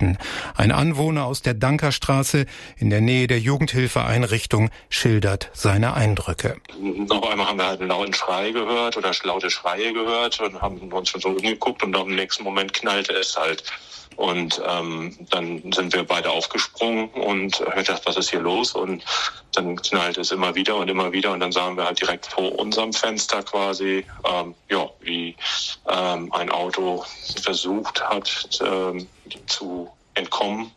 Jugendlichen. Ein Anwohner aus der Dankerstraße in der Nähe der Jugendhilfeeinrichtung schildert seine Eindrücke. Auf einmal haben wir halt einen lauten Schrei gehört oder laute Schreie gehört und haben uns schon so umgeguckt und im nächsten Moment knallte es halt. Und dann sind wir beide aufgesprungen und ich dachte, was ist hier los? Und dann knallte es immer wieder und dann sahen wir halt direkt vor unserem Fenster quasi, wie ein Auto versucht hat zu entkommen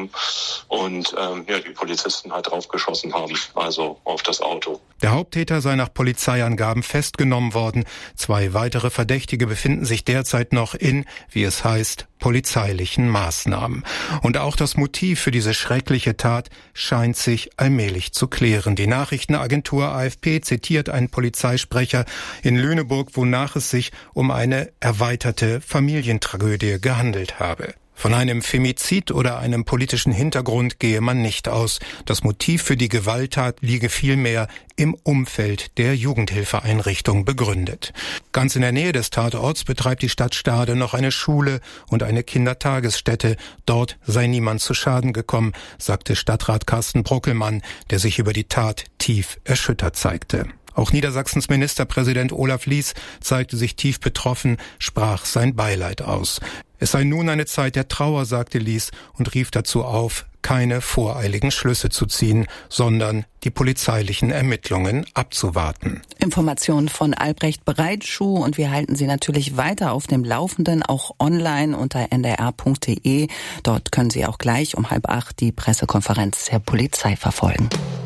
die Polizisten halt draufgeschossen haben, also auf das Auto. Der Haupttäter sei nach Polizeiangaben festgenommen worden. 2 weitere Verdächtige befinden sich derzeit noch in, wie es heißt, polizeilichen Maßnahmen. Und auch das Motiv für diese schreckliche Tat scheint sich allmählich zu klären. Die Nachrichtenagentur AFP zitiert einen Polizeisprecher in Lüneburg, wonach es sich um eine erweiterte Familientragödie gehandelt habe. Von einem Femizid oder einem politischen Hintergrund gehe man nicht aus. Das Motiv für die Gewalttat liege vielmehr im Umfeld der Jugendhilfeeinrichtung begründet. Ganz in der Nähe des Tatorts betreibt die Stadt Stade noch eine Schule und eine Kindertagesstätte. Dort sei niemand zu Schaden gekommen, sagte Stadtrat Carsten Brockelmann, der sich über die Tat tief erschüttert zeigte. Auch Niedersachsens Ministerpräsident Olaf Lies zeigte sich tief betroffen, sprach sein Beileid aus. Es sei nun eine Zeit der Trauer, sagte Lies und rief dazu auf, keine voreiligen Schlüsse zu ziehen, sondern die polizeilichen Ermittlungen abzuwarten. Informationen von Albrecht Breitschuh und wir halten Sie natürlich weiter auf dem Laufenden, auch online unter ndr.de. Dort können Sie auch gleich um 7:30 die Pressekonferenz der Polizei verfolgen.